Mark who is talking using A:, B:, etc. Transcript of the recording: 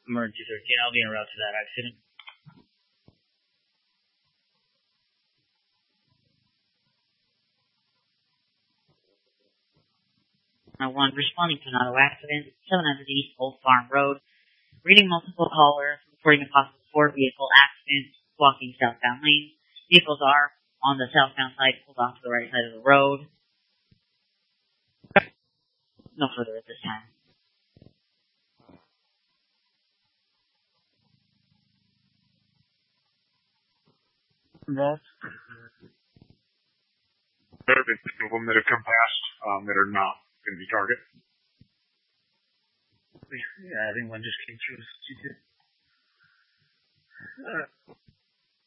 A: Emergency 13. I'll be en route to that accident. One responding to an auto accident, 700 East Old Farm Road. Reading multiple callers, reporting a possible four-vehicle accident, blocking southbound lanes. Vehicles are on the southbound side, pulled off to the right side of the road. No further at this time.
B: Involved? There have been two of them that have come past that are not going to be target.
A: Yeah, I think one just came through.